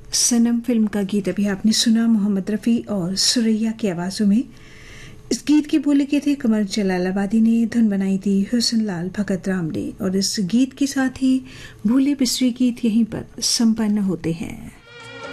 सनम film का गीत अभी आपने सुना मोहम्मद रफ़ी और सुरैया की आवाज़ों में। इस गीत के बोले के थे कमर जलालाबादी ने, धुन बनाई थी हुसन लाल भगत राम ने। और इस गीत के साथ ही भूले बिसरे गीत यहीं पर संपन्न होते हैं।